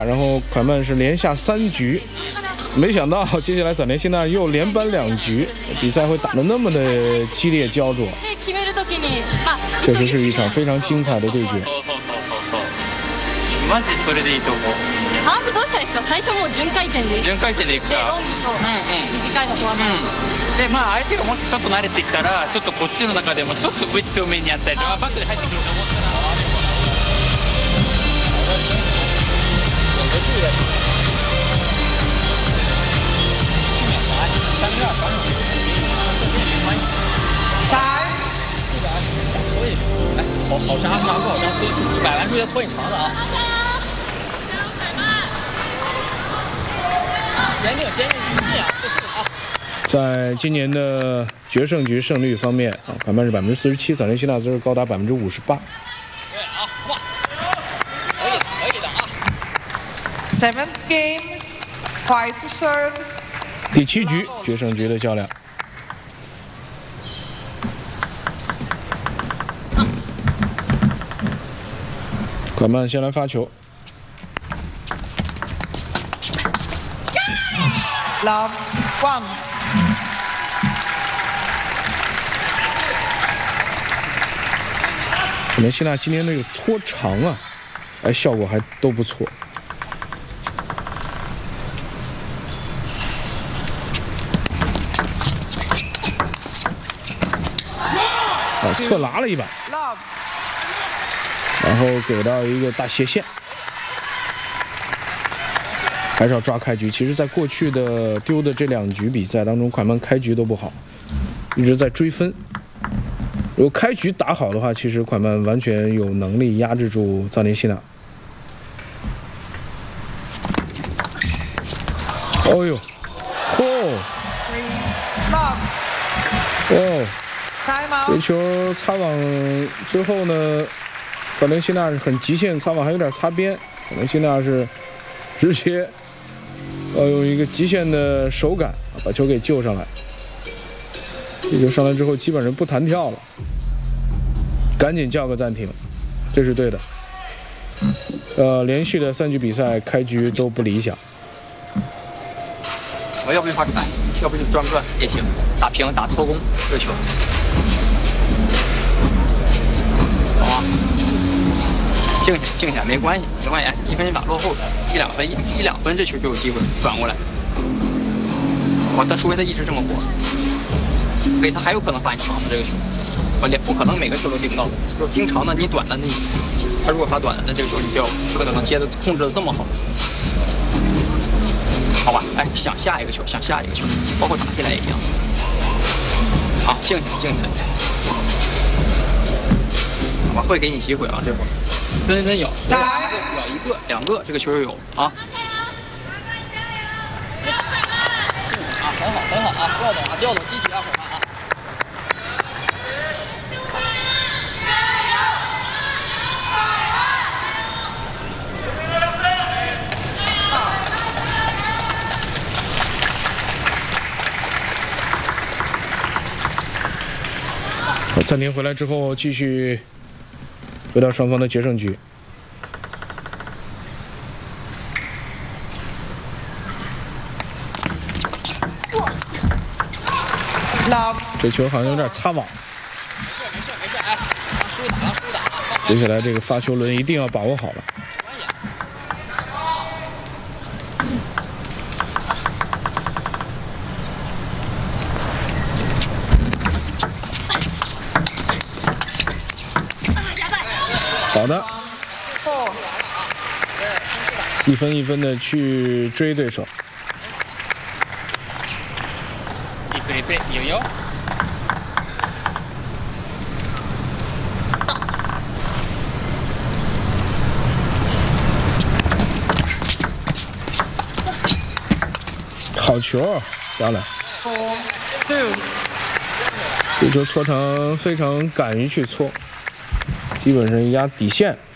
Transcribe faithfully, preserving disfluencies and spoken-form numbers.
然后快慢是连下三局，没想到接下来早年希娜又连扳两局，比赛会打得那么的激烈焦灼，确实是一场非常精彩的对决。 マジそれでいいと思う。 ハーフどうしたらいいですか？最初もう順回転で。 順回転でいくか。 でロングと短いのとは。 うん。でまあ相手がもしちょっと慣れてきたらちょっとこっちの中でもちょっと上正面にやったりとかバックで入ってくると思ったら。 哎，好好扎，扎不好扎，搓摆完出去搓你肠子啊！坚定，坚定，信仰，自信啊！ 在今年的决胜局胜率方面啊，快慢是百分之四十七，早年希娜则是高达百分之五十八。 对啊，哇，可以的，可以的啊 ！Seventh game, five to serve。 第七局决胜局的较量。快慢先来发球 ，Love one。 可能希娜今天那个搓长啊，哎，效果还都不错。啊，侧拉了一把。然后给到一个大斜线，还是要抓开局。其实，在过去的丢的这两局比赛当中，快慢开局都不好，一直在追分。如果开局打好的话，其实快慢完全有能力压制住早年希娜。哦呦，哦，哦，这球擦网之后呢？早年希娜是很极限，擦网还有点擦边。早年希娜是直接要用一个极限的手感把球给救上来。这球上来之后，基本上不弹跳了，赶紧叫个暂停，这是对的。呃，连续的三局比赛开局都不理想。 我要不就发出来，要不就转转也行，打平打脱攻这个球。好啊。静下，静下没关系，没关系，一分一把落后一两分，一一两分这球就有机会转过来。我他除非他一直这么活，所以他还有可能发你长的这个球，我连不可能每个球都盯到，就是盯长的你短的你，他如果发短的，那这个球你就要不可能接的控制的这么好，好吧？哎，想下一个球，想下一个球，包括打起来也一样。好，静下，静下来，我会给你机会啊，这会儿。真真咬，咬一个，两个，这个球就有啊。啊，很好，很好啊，调动啊，调动，积极啊，伙伴啊。 暂停回来之后，继续回到双方的决胜局。这球好像有点擦网。 没事没事没事，哎，让输打，让输打。 接下来这个发球轮一定要把握好了。好的，一分一分的去追对手。 一分一分，有有。 好球，漂亮！这球搓成非常敢于去搓。基本上压底线，